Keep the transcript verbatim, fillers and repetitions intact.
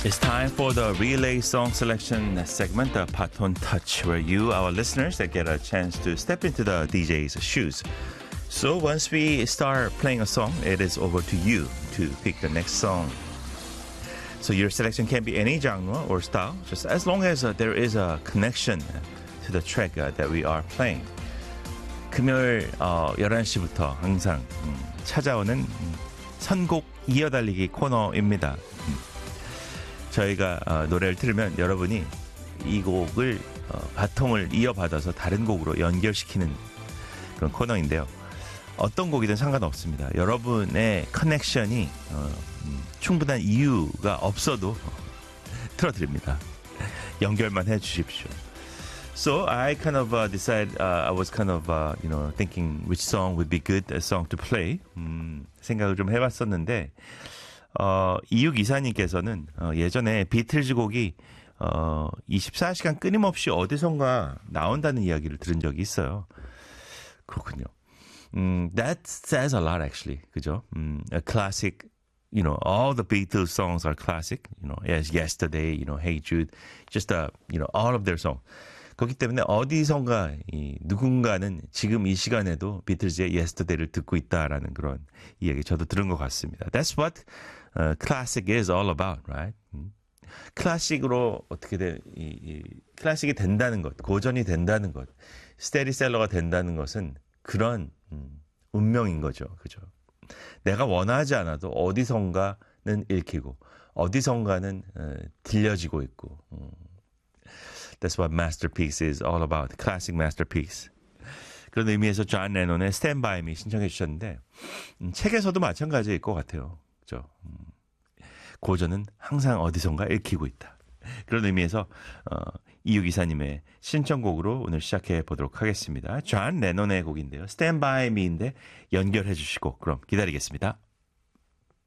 It's time for the relay song selection segment, the Baton Touch, where you, our listeners, get a chance to step into the D J's shoes. So once we start playing a song, it is over to you to pick the next song. So your selection can be any genre or style, just as long as uh, there is a connection to the track uh, that we are playing. 금요일 어, 열한 시부터 항상 음, 찾아오는 음, 선곡 이어달리기 코너입니다. 음. 저희가 어, 노래를 들으면 여러분이 이 곡을 어, 바통을 이어받아서 다른 곡으로 연결시키는 그런 코너인데요. 어떤 곡이든 상관없습니다. 여러분의 커넥션이 어, 음, 충분한 이유가 없어도 어, 틀어드립니다. 연결만 해주십시오. So I kind of uh, decided uh, I was kind of uh, you know thinking which song would be good a song to play. 음, 생각을 좀 해봤었는데 어, 이육이사님께서는 어, 예전에 비틀즈 곡이 어, 이십사 시간 끊임없이 어디선가 나온다는 이야기를 들은 적이 있어요. 그렇군요. 음, that says a lot actually. 그죠? 음, a classic, you know, all the Beatles songs are classic. You know, yes, Yesterday, you know, Hey Jude, just uh, you know, all of their songs. 그렇기 때문에 어디선가 이 누군가는 지금 이 시간에도 비틀즈의 Yesterday를 듣고 있다라는 그런 이야기 저도 들은 것 같습니다. That's what uh, classic is all about, right? 음. 클래식으로 어떻게 돼, 이, 이 클래식이 된다는 것, 고전이 된다는 것, 스테디셀러가 된다는 것은 그런 음, 운명인 거죠, 그죠? 내가 원하지 않아도 어디선가는 읽히고 어디선가는 어, 들려지고 있고. 음. That's what masterpiece is all about. Classic masterpiece. 그런 의미에서 존 레논의 Stand By Me 신청해 주셨는데 음, 책에서도 마찬가지일 것 같아요. 그렇죠? 음, 고전은 항상 어디선가 읽히고 있다. 그런 의미에서 어, 이육이사님의 신청곡으로 오늘 시작해 보도록 하겠습니다. 존 레논의 곡인데요. Stand By Me인데 연결해 주시고 그럼 기다리겠습니다.